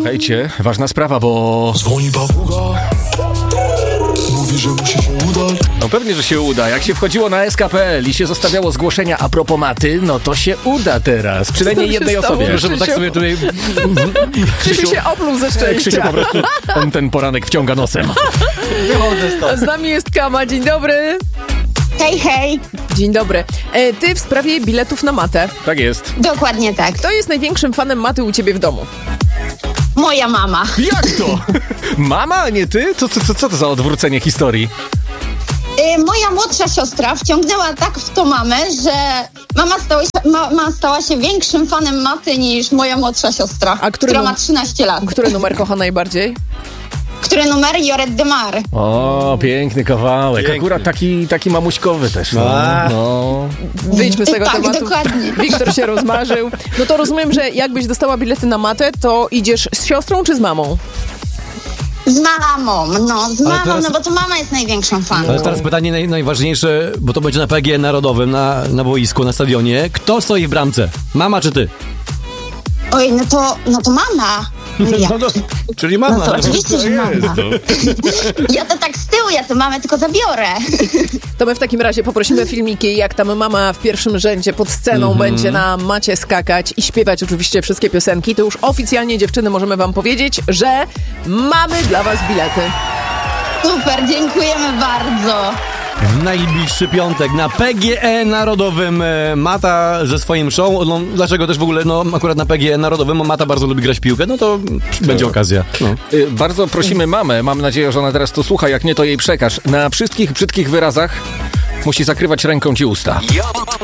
Słuchajcie, ważna sprawa, bo... Dzwoni papuga, mówi, że musi się udać. No pewnie, że się uda. Jak się wchodziło na SK.pl i się zostawiało zgłoszenia a propos maty, no to się uda teraz. Przynajmniej jednej osobie. Proszę, bo tak sobie tutaj... Krzysiu się opluł ze szczęścia. Krzysiu po prostu ten poranek wciąga nosem. Wychodzę stąd. Z nami jest Kama, dzień dobry. Hej, hej. Dzień dobry. Ty w sprawie biletów na matę. Tak jest. Dokładnie tak. Kto jest największym fanem maty u ciebie w domu? Moja mama. Jak to? Mama, a nie ty? Co to za odwrócenie historii? Moja młodsza siostra wciągnęła tak w to mamę, że mama stała się większym fanem maty niż moja młodsza siostra, która ma 13 lat. Który numer kocha najbardziej? Który numer? Joret de Mar. O, piękny kawałek. Piękny. Akurat taki mamuśkowy też. No. Wyjdźmy z tego Tak, tematu. dokładnie. Wiktor się rozmarzył. No to rozumiem, że jakbyś dostała bilety na matę, to idziesz z siostrą czy z mamą? Z mamą, teraz- no bo to mama jest największą fanką. Ale teraz pytanie najważniejsze, bo to będzie na PGE Narodowym, na boisku, na stadionie. Kto stoi w bramce? Mama czy ty? Oj, no to mama. Ja. Czyli mama. No to oczywiście, że mama. Ja to tak z tyłu, ja tę mamę tylko zabiorę. To my w takim razie poprosimy filmiki, jak tam mama w pierwszym rzędzie pod sceną będzie na macie skakać i śpiewać oczywiście wszystkie piosenki. To już oficjalnie, dziewczyny, możemy wam powiedzieć, że mamy dla was bilety. Super, dziękujemy bardzo. W najbliższy piątek na PGE Narodowym Mata ze swoim show. No, dlaczego też w ogóle, akurat na PGE Narodowym Mata bardzo lubi grać w piłkę, no to będzie okazja. No. Bardzo prosimy mamę, mam nadzieję, że ona teraz to słucha, jak nie to jej przekaż. Na wszystkich brzydkich wyrazach musi zakrywać ręką ci usta.